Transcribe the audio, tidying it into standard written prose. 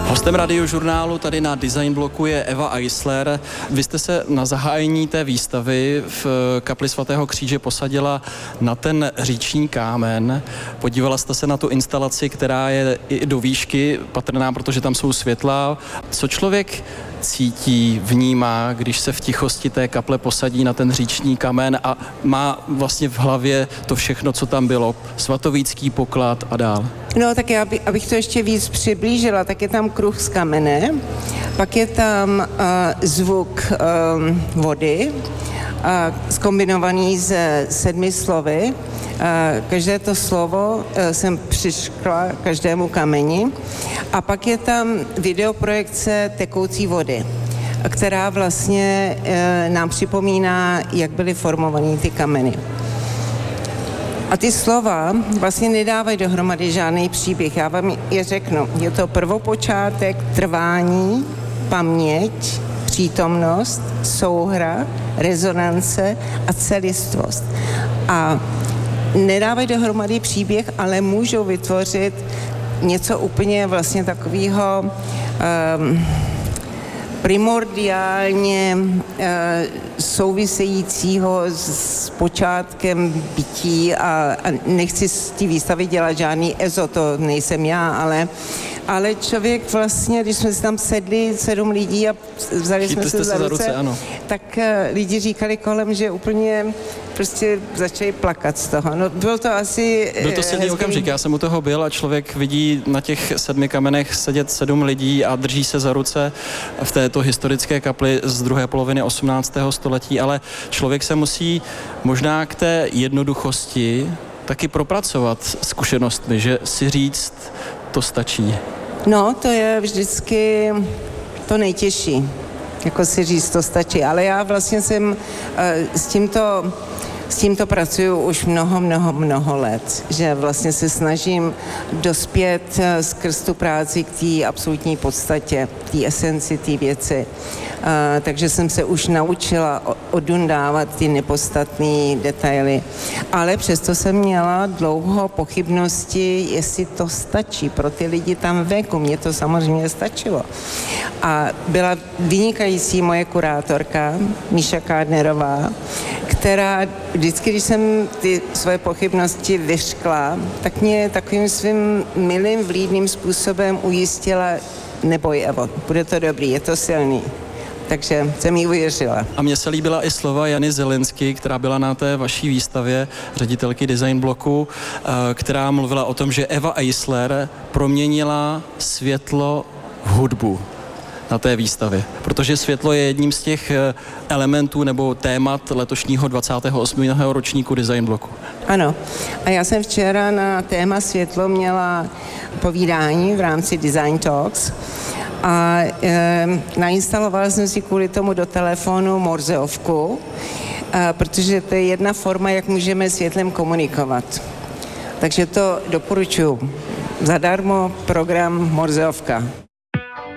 Hostem Radiožurnálu tady na Design bloku je Eva Eisler. Vy jste se na zahájení té výstavy v kapli svatého Kříže posadila na ten říční kámen. Podívala jste se na tu instalaci, která je i do výšky patrná, protože tam jsou světla. Co člověk cítí, vnímá, když se v tichosti té kaple posadí na ten říční kamen a má vlastně v hlavě to všechno, co tam bylo, svatovícký poklad a dál? No tak abych to ještě víc přiblížila, tak je tam kruh z kamene, pak je tam zvuk vody, zkombinovaný ze 7 slovy. Každé to slovo jsem přiškla každému kameni a pak je tam videoprojekce tekoucí vody, která vlastně nám připomíná, jak byly formovány ty kameny. A ty slova vlastně nedávají dohromady žádný příběh. Já vám je řeknu. Je to prvopočátek, trvání, paměť, přítomnost, souhra, rezonance a celistvost. A nedávají dohromady příběh, ale můžou vytvořit něco úplně vlastně takového primordiálně souvisejícího s počátkem bytí a nechci z té výstavy dělat žádný EZO, to nejsem já, ale člověk vlastně, když jsme si tam sedli 7 lidí a vzali jsme se za ruce, ano. tak lidi říkali kolem, že úplně prostě začali plakat z toho. No, byl to silný okamžik, já jsem u toho byl a člověk vidí na těch 7 kamenech sedět 7 lidí a drží se za ruce v této historické kapli z druhé poloviny 18. století, ale člověk se musí možná k té jednoduchosti taky propracovat zkušenostmi, že si říct, to stačí. No, to je vždycky to nejtěžší, jako si říct, to stačí, ale já vlastně jsem s tímto pracuju už mnoho let, že vlastně se snažím dospět skrz tu práci k té absolutní podstatě, té esenci té věci. Takže jsem se už naučila odundávat ty nepodstatné detaily. Ale přesto jsem měla dlouho pochybnosti, jestli to stačí pro ty lidi tam venku. Mně to samozřejmě stačilo. A byla vynikající moje kurátorka, Míša Kádnerová, která vždycky, když jsem ty svoje pochybnosti vyřkla, tak mě takovým svým milým, vlídným způsobem ujistila, neboj, Evo, bude to dobrý, je to silný. Takže jsem jí uvěřila. A mně se líbila i slova Jany Zelinsky, která byla na té vaší výstavě, ředitelky Design bloku, která mluvila o tom, že Eva Eisler proměnila světlo v hudbu na té výstavě, protože světlo je jedním z těch elementů nebo témat letošního 28. ročníku Design bloku. Ano. A já jsem včera na téma světlo měla povídání v rámci Design Talks a nainstalovala jsem si kvůli tomu do telefonu morzeovku, protože to je jedna forma, jak můžeme světlem komunikovat. Takže to doporučuji. Zadarmo program morzeovka.